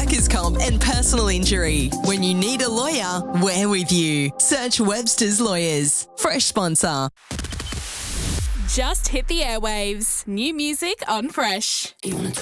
workers' comp and personal injury. When you need a lawyer, we're with you. Search Webster's Lawyers. Fresh sponsor. Just hit the airwaves. New music on Fresh.